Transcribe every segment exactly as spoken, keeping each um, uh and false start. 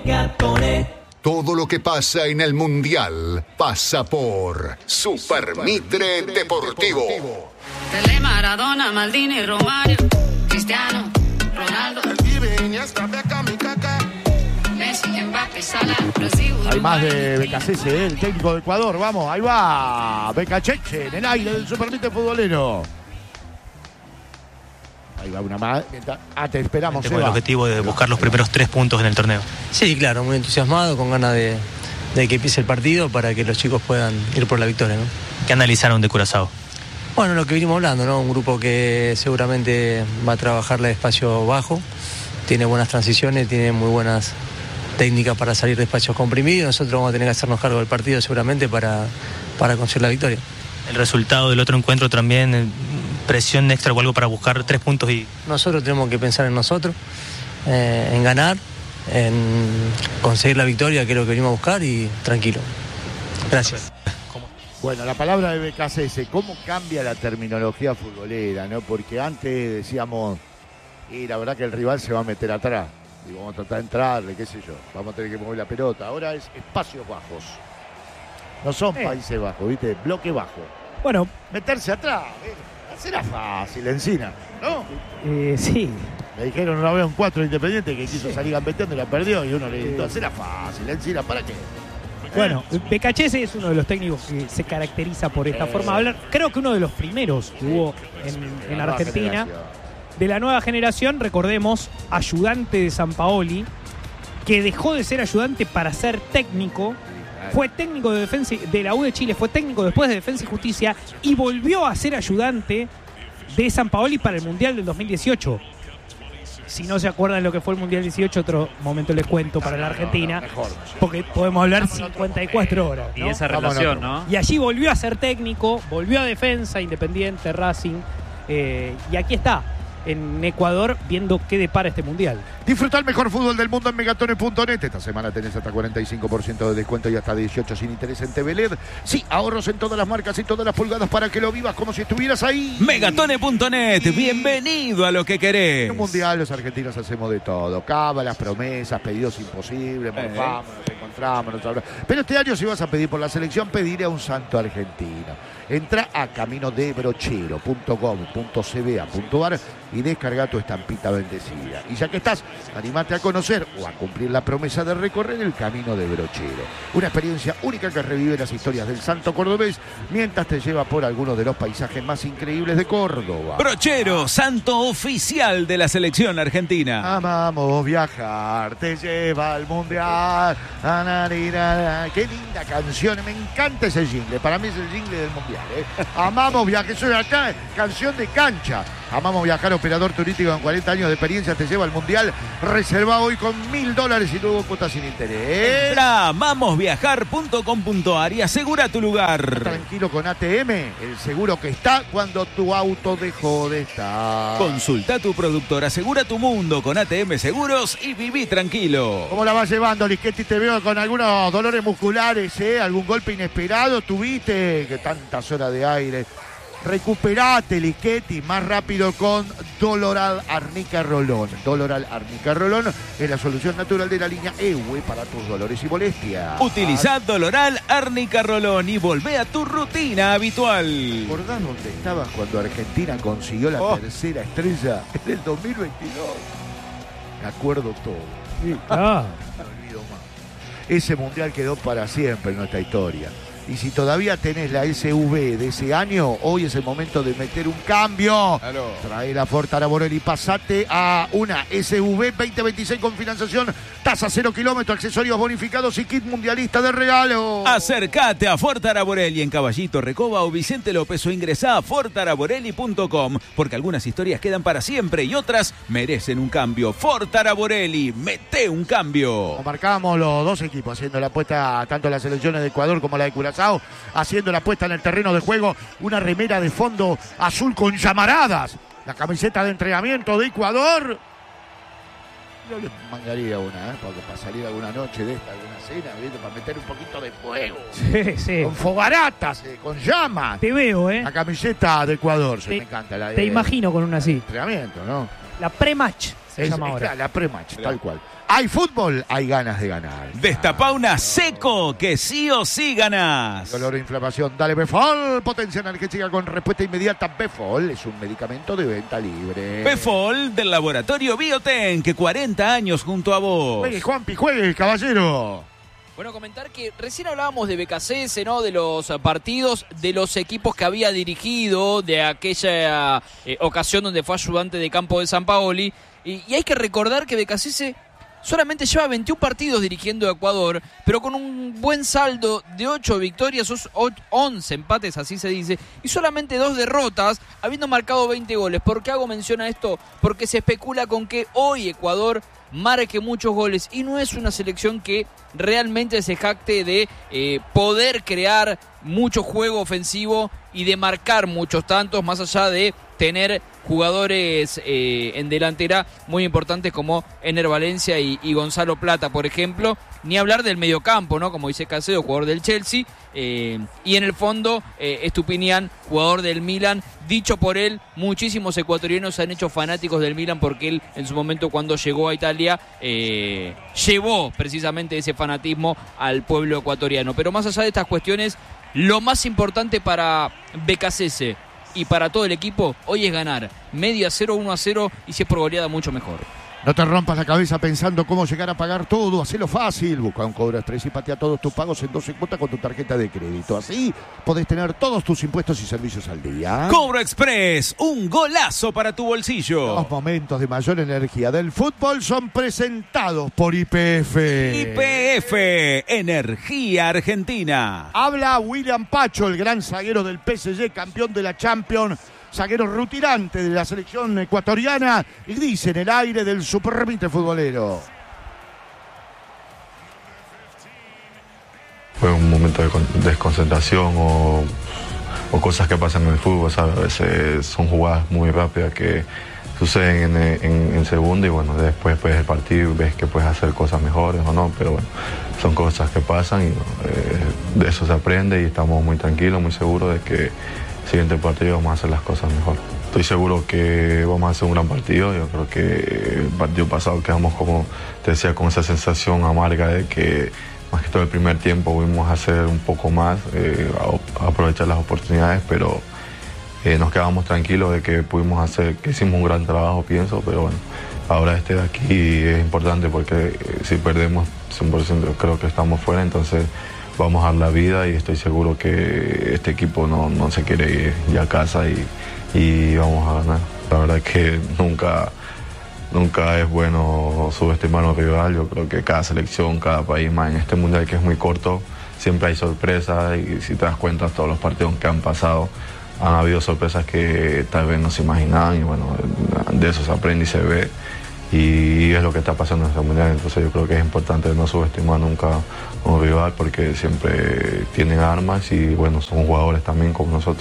Megatone. Todo lo que pasa en el Mundial pasa por Super Mitre Deportivo. Pelé, Maradona, Maldini, Romario, Cristiano, Ronaldo, Messi, Mbappé, Salah, Brasil. Hay más de Becasese, el técnico de Ecuador. Vamos, ahí va. Becacheche en el aire del Super Mitre futbolero. Ahí va una más. Ah, te esperamos. Con el objetivo de buscar los primeros tres puntos en el torneo. Sí, claro, muy entusiasmado, con ganas de, de que empiece el partido para que los chicos puedan ir por la victoria, ¿no? ¿Qué analizaron de Curazao? Bueno, lo que venimos hablando, ¿no? Un grupo que seguramente va a trabajar de espacio bajo, tiene buenas transiciones, tiene muy buenas técnicas para salir de espacios comprimidos. Nosotros vamos a tener que hacernos cargo del partido seguramente para, para conseguir la victoria. El resultado del otro encuentro también, presión extra o algo para buscar tres puntos y... Nosotros tenemos que pensar en nosotros, eh, en ganar, en conseguir la victoria, que es lo que venimos a buscar, y tranquilo. Gracias. Bueno, la palabra de Becasese, ¿cómo cambia la terminología futbolera, no? Porque antes decíamos, y la verdad que el rival se va a meter atrás, y vamos a tratar de entrarle, qué sé yo, vamos a tener que mover la pelota. Ahora es espacios bajos. No son eh. Países Bajos, ¿viste? Bloque bajo. Bueno, meterse atrás, ¿eh? Será fácil, Encina, ¿no? Eh, sí. Me dijeron una vez un cuatro Independiente que quiso salir gambeteando y la perdió, y uno le gritó, será fácil, Encina, ¿para qué? Bueno, Becachese es uno de los técnicos que se caracteriza por esta eh. forma de hablar. Creo que uno de los primeros que hubo en, en Argentina. De la nueva generación, recordemos, ayudante de Sampaoli, que dejó de ser ayudante para ser técnico. Fue técnico de defensa de la U de Chile, fue técnico después de Defensa y Justicia y volvió a ser ayudante de Sampaoli para el Mundial del dos mil dieciocho. Si no se acuerdan lo que fue el Mundial dieciocho, otro momento les cuento para la Argentina, porque podemos hablar cincuenta y cuatro horas, ¿no? Y esa relación, ¿no? Y allí volvió a ser técnico, volvió a Defensa, Independiente, Racing, eh, y aquí está, en Ecuador, viendo qué depara este Mundial. Disfruta el mejor fútbol del mundo en megatone punto net. Esta semana tenés hasta cuarenta y cinco por ciento de descuento y hasta dieciocho sin interés en T V L E D. Sí, ahorros en todas las marcas y todas las pulgadas para que lo vivas como si estuvieras ahí. megatone punto net, bienvenido a lo que querés. En un Mundial los argentinos hacemos de todo. Cábalas, promesas, pedidos imposibles, morfamos, nos encontramos, nos hablamos. Pero este año si vas a pedir por la selección, pediré a un santo argentino. Entra a camino de brochero punto gov punto c b a punto a r y descarga tu estampita bendecida. Y ya que estás, animate a conocer o a cumplir la promesa de recorrer el Camino de Brochero. Una experiencia única que revive las historias del santo cordobés mientras te lleva por algunos de los paisajes más increíbles de Córdoba. Brochero, santo oficial de la selección argentina. Amamos viajar, te lleva al mundial. Qué linda canción, me encanta ese jingle. Para mí es el jingle del mundial. ¿eh? Amamos viajar, soy acá, canción de cancha. Amamos viajar, operador turístico con cuarenta años de experiencia, te lleva al mundial. Reserva hoy con mil dólares y luego cuotas sin interés. Entra a amamos viajar punto com punto a r y asegura tu lugar. Tranquilo con A T M, el seguro que está cuando tu auto dejó de estar. Consulta a tu productor, asegura tu mundo con A T M Seguros y viví tranquilo. ¿Cómo la vas llevando, Lisquetti? Te veo con algunos dolores musculares, ¿eh? ¿Algún golpe inesperado tuviste? Que tantas horas de aire. Recuperate, Lisquetti, más rápido con Doloral Arnica Rolón. Doloral Arnica Rolón es la solución natural de la línea E U E para tus dolores y molestias. Utilizá Doloral Arnica Rolón y volvé a tu rutina habitual. ¿Recordás dónde estabas cuando Argentina consiguió la oh. tercera estrella en el dos mil veintidós? Me acuerdo todo. Sí. Ah. No me olvido más. Ese mundial quedó para siempre en nuestra historia. Y si todavía tenés la S V de ese año, hoy es el momento de meter un cambio. Claro. Trae la Ford Araborelli y pasate a una S V veinte veintiséis con financiación, tasa cero kilómetros, accesorios bonificados y kit mundialista de regalo. Acércate a Ford Araborelli en Caballito, Recoba o Vicente López o ingresá a ford araborelli punto com porque algunas historias quedan para siempre y otras merecen un cambio. Ford Araborelli, mete un cambio. Marcamos los dos equipos haciendo la apuesta, tanto las selecciones de Ecuador como la de Curazao, haciendo la puesta en el terreno de juego, una remera de fondo azul con llamaradas, la camiseta de entrenamiento de Ecuador. Yo le mangaría una, ¿eh? Porque para salir alguna noche de esta, alguna cena, ¿viste? Para meter un poquito de fuego. Sí, sí. Con fogaratas, eh, con llamas. Te veo, ¿eh? La camiseta de Ecuador, te, me encanta. La de, te imagino con una así. Entrenamiento, ¿no? La pre-match se Es, llama es, ahora. claro, la pre-match, tal cual. Hay fútbol, hay ganas de ganar. Destapá una Seco, que sí o sí ganás. Dolor e inflamación, dale Befol. Potencia energética con respuesta inmediata. Befol es un medicamento de venta libre. Befol del laboratorio Bioten, que cuarenta años junto a vos. Juegue, Juanpi, juegue, caballero. Bueno, comentar que recién hablábamos de B K C S, ¿no? De los partidos, de los equipos que había dirigido, de aquella eh, ocasión donde fue ayudante de campo de Sampaoli. Y, y hay que recordar que B K C S solamente lleva veintiún partidos dirigiendo a Ecuador, pero con un buen saldo de ocho victorias, once empates, así se dice, y solamente dos derrotas, habiendo marcado veinte goles. ¿Por qué hago mención a esto? Porque se especula con que hoy Ecuador marque muchos goles y no es una selección que realmente se jacte de eh, poder crear mucho juego ofensivo y de marcar muchos tantos, más allá de tener jugadores eh, en delantera muy importantes como Ener Valencia y, y Gonzalo Plata, por ejemplo. Ni hablar del mediocampo, ¿no? Como dice Caicedo, jugador del Chelsea. Eh, y en el fondo, eh, Estupiñán, jugador del Milan. Dicho por él, muchísimos ecuatorianos se han hecho fanáticos del Milan porque él, en su momento, cuando llegó a Italia, eh, llevó precisamente ese fanatismo al pueblo ecuatoriano. Pero más allá de estas cuestiones, lo más importante para B K C S y para todo el equipo hoy es ganar. Medio a cero, uno a cero, y si es por goleada, mucho mejor. No te rompas la cabeza pensando cómo llegar a pagar todo. Hacelo fácil. Busca un Cobro Express y patea todos tus pagos en doce cuotas con tu tarjeta de crédito. Así podés tener todos tus impuestos y servicios al día. Cobro Express, un golazo para tu bolsillo. Los momentos de mayor energía del fútbol son presentados por Y P F. Y P F, Energía Argentina. Habla William Pacho, el gran zaguero del P S G, campeón de la Champions, zaguero rutilante de la selección ecuatoriana, y dice en el aire del Supermitre futbolero. Fue un momento de desconcentración o, o cosas que pasan en el fútbol, ¿sabes? A veces son jugadas muy rápidas que suceden en, en, en segundo y bueno, después ves el partido y ves que puedes hacer cosas mejores o no, pero bueno, son cosas que pasan y eh, de eso se aprende y estamos muy tranquilos, muy seguros de que el siguiente partido vamos a hacer las cosas mejor. Estoy seguro que vamos a hacer un gran partido. Yo creo que el partido pasado quedamos, como te decía, con esa sensación amarga de que más que todo el primer tiempo pudimos hacer un poco más, eh, a, a aprovechar las oportunidades, pero eh, nos quedamos tranquilos de que pudimos hacer, que hicimos un gran trabajo, pienso, pero bueno, ahora este de aquí es importante porque eh, si perdemos cien por ciento creo que estamos fuera, entonces vamos a dar la vida y estoy seguro que este equipo no, no se quiere ir ya a casa y, y vamos a ganar. La verdad es que nunca, nunca es bueno subestimar a un rival. Yo creo que cada selección, cada país, más en este mundial que es muy corto, siempre hay sorpresas y si te das cuenta todos los partidos que han pasado, han habido sorpresas que tal vez no se imaginaban y bueno, de eso se aprende y se ve. Y es lo que está pasando en este mundial, entonces yo creo que es importante no subestimar nunca a un rival porque siempre tienen armas y bueno, son jugadores también como nosotros.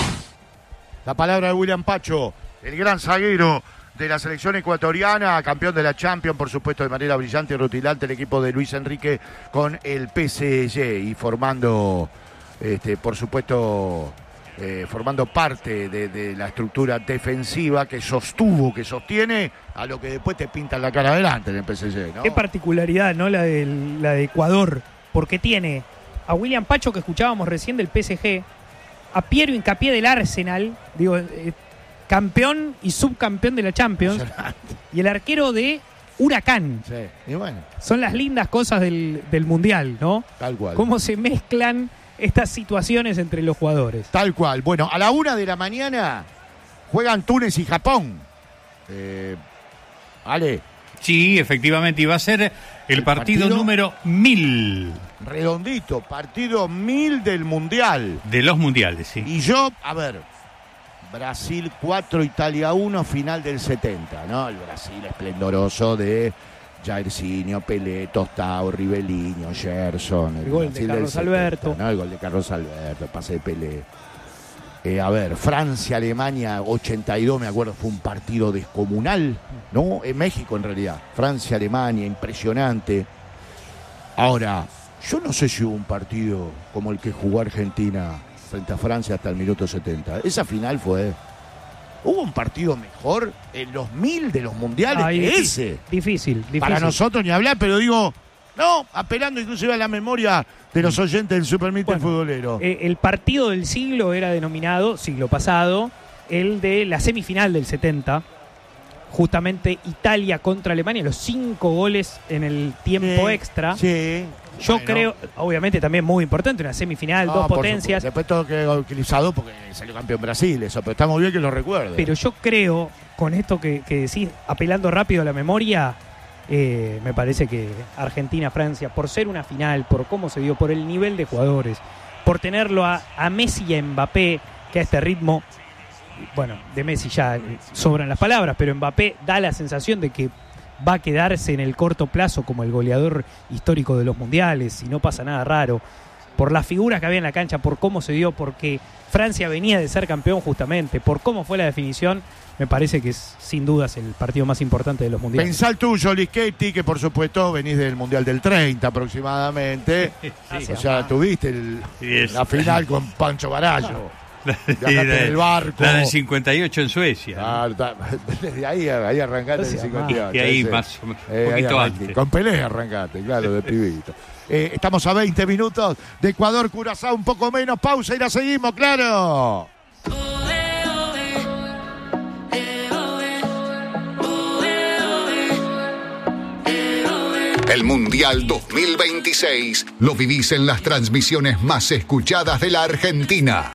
La palabra de William Pacho, el gran zaguero de la selección ecuatoriana, campeón de la Champions, por supuesto de manera brillante y rutilante, el equipo de Luis Enrique con el P S G y formando, este, por supuesto, Eh, formando parte de, de la estructura defensiva que sostuvo, que sostiene a lo que después te pintan la cara adelante en el P S G, ¿no? Qué particularidad, ¿no? La de, la de Ecuador, porque tiene a William Pacho, que escuchábamos recién del P S G, a Piero Hincapié del Arsenal, digo, eh, campeón y subcampeón de la Champions, y el arquero de Huracán. Sí, y bueno. Son las lindas cosas del, del Mundial, ¿no? Tal cual. Cómo se mezclan estas situaciones entre los jugadores. Tal cual. Bueno, a la una de la mañana juegan Túnez y Japón. Eh, Ale. Sí, efectivamente, y va a ser el, el partido, partido número mil. Redondito, partido mil del Mundial. De los Mundiales, sí. Y yo, a ver, Brasil cuatro, Italia uno, final del setenta, ¿no? El Brasil esplendoroso de Jairzinho, Pelé, Tostao, Riveliño, Gerson. El, el gol de Carlos setenta, Alberto. ¿no? El gol de Carlos Alberto, pase de Pelé. Eh, a ver, Francia, Alemania, ochenta y dos, me acuerdo, fue un partido descomunal, ¿no? En México, en realidad. Francia, Alemania, impresionante. Ahora, yo no sé si hubo un partido como el que jugó Argentina frente a Francia hasta el minuto setenta. Esa final fue ¿Hubo un partido mejor en los mil de los mundiales Ay, que difícil, ese? Difícil, difícil. Para nosotros ni hablar, pero digo, no, apelando inclusive a la memoria de los oyentes del Supermite Bueno, futbolero. Eh, el partido del siglo era denominado, siglo pasado, el de la semifinal del setenta. Justamente Italia contra Alemania, los cinco goles en el tiempo Sí, extra. Sí. Yo Bueno. creo, obviamente también muy importante, una semifinal, No, dos por potencias. supuesto. Después todo quedó utilizado porque salió campeón Brasil, eso, pero está muy bien que lo recuerde. Pero yo creo, con esto que, que decís, apelando rápido a la memoria, eh, me parece que Argentina-Francia, por ser una final, por cómo se dio, por el nivel de jugadores, por tenerlo a, a Messi y a Mbappé, que a este ritmo, bueno, de Messi ya sobran las palabras, pero Mbappé da la sensación de que va a quedarse en el corto plazo como el goleador histórico de los mundiales, y no pasa nada raro, por las figuras que había en la cancha, por cómo se dio, porque Francia venía de ser campeón justamente, por cómo fue la definición, me parece que es sin dudas el partido más importante de los mundiales. Pensá el tuyo, Lischetti, que por supuesto venís del Mundial del treinta aproximadamente. Sí. O sea, tuviste el- Sí, es- la final con Pancho Barallo. Viajaste la, en el barco. la del cincuenta y ocho en Suecia. Ah, ta- desde ahí, ahí arrancaste en el cincuenta y ocho. Y ahí ese. más o menos, un Eh, ahí poquito arranqué. antes. Con Pelé arrancaste, claro, de pibito. Eh, estamos a veinte minutos de Ecuador, Curazao, un poco menos. Pausa y la seguimos, claro. El Mundial dos mil veintiséis lo vivís en las transmisiones más escuchadas de la Argentina.